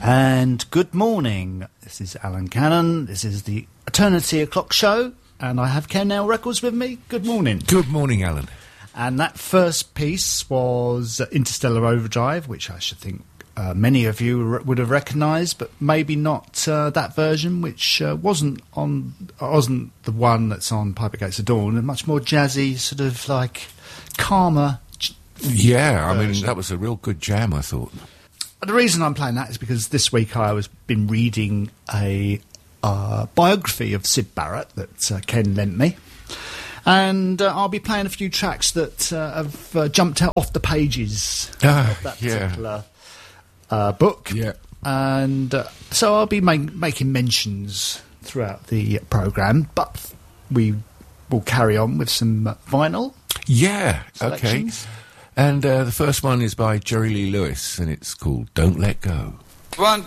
And good morning. This is Alan Cannon. This is the Eternity O'Clock Show, and I have Ken Nail Records with me. Good morning. Good morning, Alan. And that first piece was Interstellar Overdrive, which I should think many of you would have recognised, but maybe not that version, which wasn't the one that's on Pipe Against the Dawn. A much more jazzy, sort of like calmer. Yeah, I mean, version. that was a real good jam, I thought. The reason I'm playing that is because this week I was been reading a biography of Syd Barrett that Ken lent me, and I'll be playing a few tracks that have jumped out off the pages of that particular book. Yeah, and so I'll be making mentions throughout the programme, but we will carry on with some vinyl. Yeah, selections. okay. And the first one is by Jerry Lee Lewis, and it's called Don't Let Go. 1,